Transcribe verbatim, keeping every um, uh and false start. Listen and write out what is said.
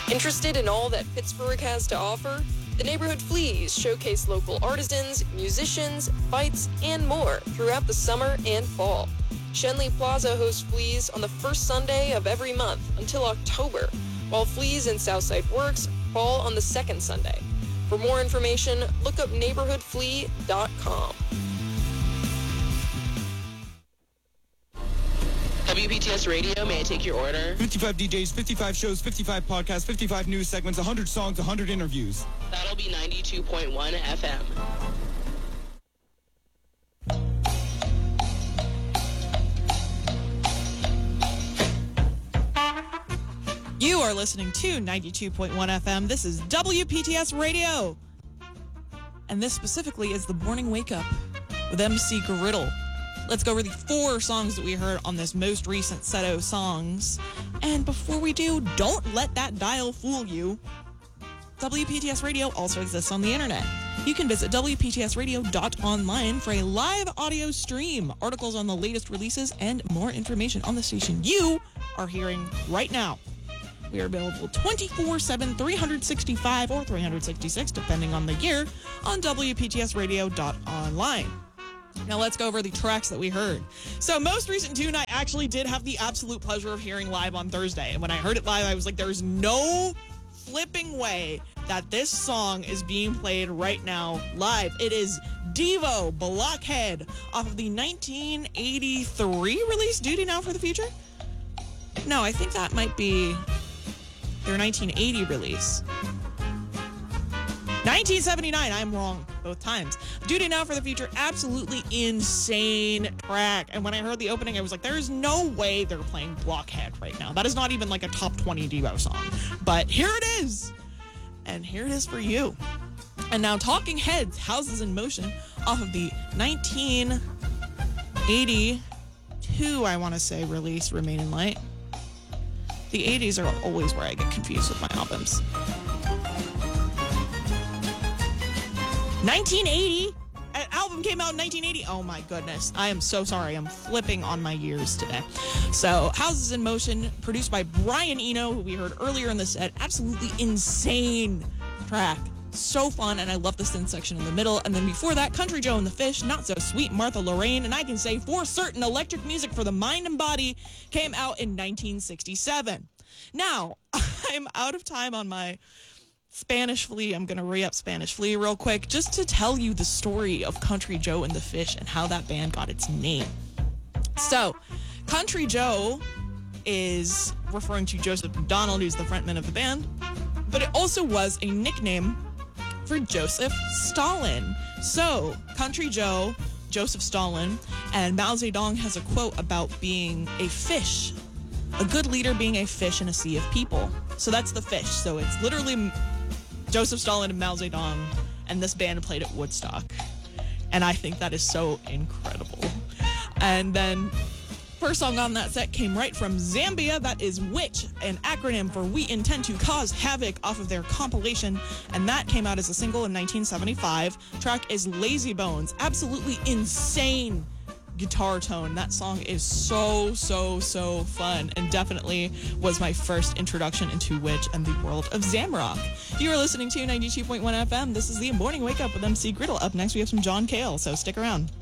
Interested in all that Pittsburgh has to offer? The Neighborhood Fleas showcase local artisans, musicians, fights, and more throughout the summer and fall. Shenley Plaza hosts Fleas on the first Sunday of every month until October, while Fleas in Southside Works fall on the second Sunday. For more information, look up neighborhood flea dot com. W P T S Radio, may I take your order? fifty-five D Js, fifty-five shows, fifty-five podcasts, fifty-five news segments, one hundred songs, one hundred interviews. That'll be ninety-two point one F M. You are listening to ninety-two point one F M. This is W P T S Radio. And this specifically is the Morning Wake Up with M C Griddle. Let's go over the four songs that we heard on this most recent set of songs. And before we do, don't let that dial fool you. W P T S Radio also exists on the internet. You can visit W P T S radio dot online for a live audio stream, articles on the latest releases, and more information on the station you are hearing right now. We are available twenty-four seven, three sixty-five, or three sixty-six, depending on the year, on W P T S radio dot online. Now let's go over the tracks that we heard. So most recent tune I actually did have the absolute pleasure of hearing live on Thursday. And when I heard it live, I was like, there's no flipping way that this song is being played right now live. It is Devo, Blockhead, off of the nineteen eighty-three release, Duty Now for the Future? No, I think that might be their nineteen eighty release. nineteen seventy-nine, I'm wrong both times. Duty Now for the Future, absolutely insane track. And when I heard the opening, I was like, there's no way they're playing Blockhead right now. That is not even like a top twenty Devo song. But here it is. And here it is for you. And now Talking Heads, Houses in Motion, off of the nineteen eighty-two, I want to say, release, Remain in Light. The eighties are always where I get confused with my albums. nineteen eighty? An album came out in nineteen eighty? Oh my goodness. I am so sorry. I'm flipping on my years today. So, Houses in Motion, produced by Brian Eno, who we heard earlier in the set. Absolutely insane track. So fun, and I love the synth section in the middle. And then before that, Country Joe and the Fish, Not So Sweet, Martha Lorraine, and I can say for certain electric music for the mind and body came out in nineteen sixty-seven. Now, I'm out of time on my Spanish Flea. I'm going to re-up Spanish Flea real quick just to tell you the story of Country Joe and the Fish and how that band got its name. So, Country Joe is referring to Joseph McDonald, who's the frontman of the band, but it also was a nickname for Joseph Stalin. So, Country Joe, Joseph Stalin, and Mao Zedong has a quote about being a fish. A good leader being a fish in a sea of people. So that's the fish. So it's literally Joseph Stalin and Mao Zedong, and this band played at Woodstock. And I think that is so incredible. And then first song on that set came right from Zambia. That is WITCH, an acronym for We Intend to Cause Havoc, off of their compilation. And that came out as a single in nineteen seventy-five. Track is Lazy Bones. Absolutely insane guitar tone. That song is so, so, so fun, and definitely was my first introduction into WITCH and the world of Zamrock. You are listening to ninety-two point one F M. This is the Morning Wake Up with M C Griddle. Up next, we have some John Cale, so stick around.